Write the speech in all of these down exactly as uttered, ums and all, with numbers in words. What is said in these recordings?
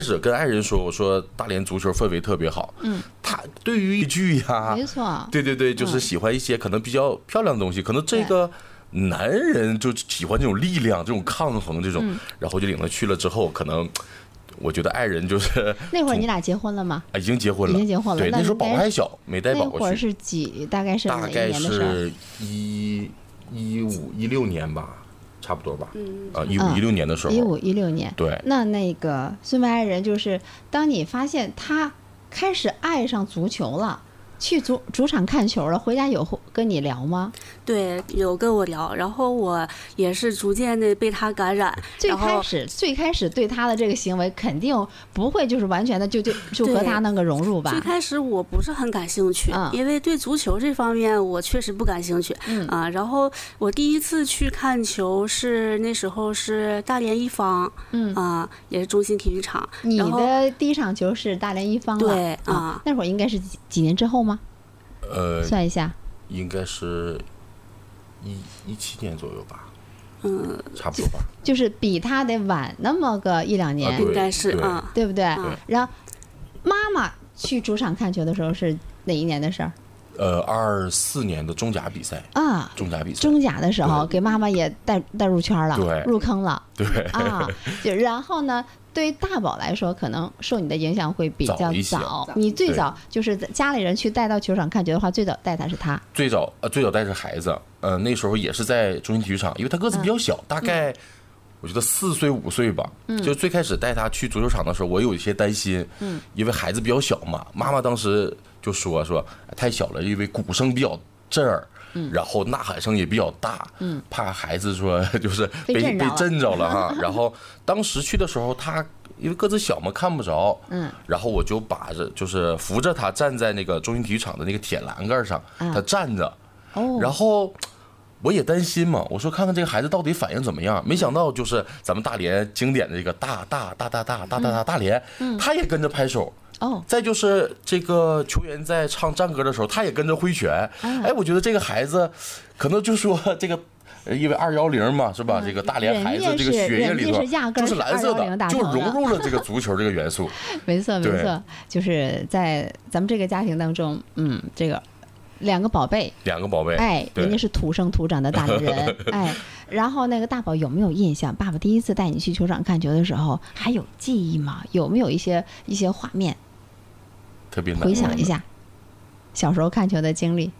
始跟爱人说，我说大连足球氛围特别好。嗯，他对于一句呀， 没错， 对对对，就是喜欢一些可能比较漂亮的东西，可能这个男人就喜欢这种力量、这种抗衡这种，然后就领他去了之后，可能。我觉得爱人就是那会儿你俩结婚了吗？ 啊，已经结婚了， 已经结婚了。 对，那时候宝宝还小，没带宝宝去。 那会儿是几？大概是哪一年的事？ 大概是一一五一六年吧，差不多吧。嗯啊，一五一六年的时候。 一五一六年。 对。 那那个孙梅爱人，就是当你发现他开始爱上足球了。去主主场看球了，回家有跟你聊吗？ 对，有跟我聊，然后我也是逐渐的被他感染。 最开始最开始对他的这个行为肯定不会就是完全的就就就和他那个融入吧。 最开始我不是很感兴趣，嗯、因为对足球这方面我确实不感兴趣。嗯啊，然后我第一次去看球是那时候是大连一方，嗯啊，也是中心体育场。 你的第一场球是大连一方了， 对啊、嗯， 那会儿应该是几几年之后吗？ 呃， 算一下， 应该是一一七年左右吧， 嗯， 差不多吧， 就, 就是比他得晚那么个一两年， 啊、 应该是啊， 对不对？ 对。 然后妈妈去主场看球的时候是哪一年的事儿？ 呃，二四年的中甲比赛啊， 中甲比赛， 中甲的时候给妈妈也带带入圈了， 对， 入坑了， 对啊，就然后呢？对于大宝来说，可能受你的影响会比较早。你最早就是家里人去带到球场看球的话，最早带他是他。 最早呃，最早带是孩子，呃，那时候也是在中心体育场，因为他个子比较小，嗯、大概我觉得四岁五岁吧。嗯。就最开始带他去足球场的时候，我有一些担心，嗯，因为孩子比较小嘛，妈妈当时就说说太小了，因为鼓声比较震耳。嗯、然后呐喊声也比较大，嗯，怕孩子说就是被被 震, 被震着了哈。然后当时去的时候，他因为个子小嘛，看不着，嗯，然后我就把着就是扶着他站在那个中心体育场的那个铁栏杆上，嗯、他站着，哦，然后我也担心嘛，我说看看这个孩子到底反应怎么样。没想到就是咱们大连经典的这个大大大大大大大大大连，嗯，他也跟着拍手。哦，再就是这个球员在唱战歌的时候，他也跟着挥拳。哎，我觉得这个孩子，可能就说这个，因为二幺零嘛，是吧？这个大连孩子这个血液里头就是蓝色的，就融入了这个足球这个元素。 没错，没错，就是在咱们这个家庭当中，嗯，这个两个宝贝， 两个宝贝， 哎，人家是土生土长的大连人，哎。然后那个大宝有没有印象？爸爸第一次带你去球场看球的时候，还有记忆吗？有没有一些一些画面？ 特别难回想一下小时候看球的经历，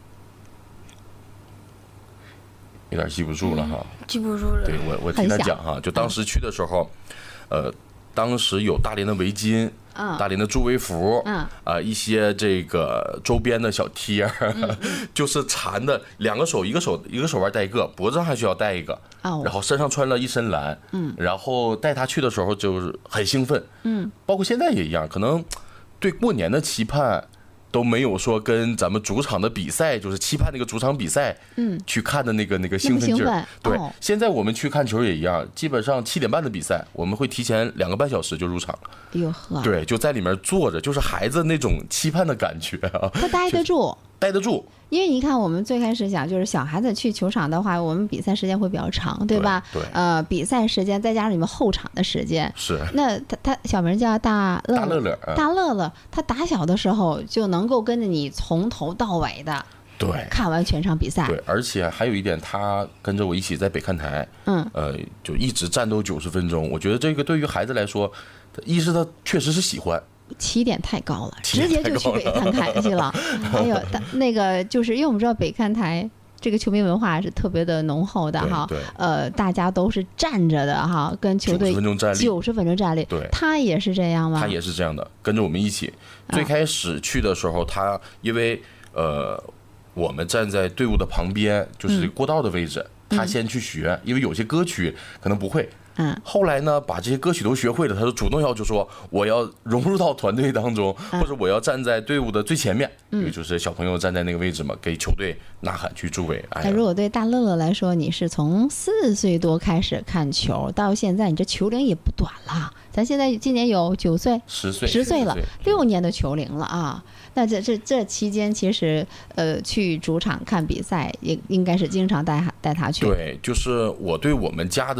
有点记不住了哈， 嗯、记不住了。 对我，我听他讲哈，就当时去的时候，呃，当时有大连的围巾，嗯、大连的助威符，嗯，啊、呃，一些这个周边的小贴，嗯、就是缠的，两个手，一个手一个手腕带一个，脖子上还需要带一个。哦、然后身上穿了一身蓝，嗯，然后带他去的时候就是很兴奋，嗯，包括现在也一样，可能。对过年的期盼都没有说跟咱们主场的比赛，就是期盼那个主场比赛，嗯，去看的那个那个兴奋劲儿。对，哦、现在我们去看球也一样，基本上七点半的比赛，我们会提前两个半小时就入场了。 哟呵， 对，就在里面坐着，就是孩子那种期盼的感觉啊。 他待得住， 待得住。 因为你看，我们最开始讲，就是小孩子去球场的话，我们比赛时间会比较长，对吧？ 对。对呃，比赛时间再加上你们后场的时间， 是。 那他他小名叫大乐大乐乐， 大乐乐，他打小的时候就能够跟着你从头到尾的， 对， 看完全场比赛。 对，而且还有一点，他跟着我一起在北看台，嗯，呃，就一直战斗九十分钟。我觉得这个对于孩子来说，一是他确实是喜欢。 起点太高了，直接就去北看台去了。还有那个，就是因为我们知道北看台这个球迷文化是特别的浓厚的哈，呃，大家都是站着的哈，跟球队九十分钟站立，九十分钟站立。 对， 他也是这样吗？ 他也是这样的，跟着我们一起。最开始去的时候，他因为呃，我们站在队伍的旁边，就是过道的位置，嗯、他先去学，因为有些歌曲可能不会。嗯，后来呢，把这些歌曲都学会了，他就主动要求说，我要融入到团队当中，嗯、或者我要站在队伍的最前面，嗯，也就是小朋友站在那个位置嘛，给球队呐喊去助威。哎， 那如果对大乐乐来说，你是从四岁多开始看球，到现在你这球龄也不短了，咱现在今年有九岁、 十岁、 十岁了，六年的球龄了啊。那这这这期间，其实呃，去主场看比赛也应该是经常带带他去。 对，就是我对我们家的。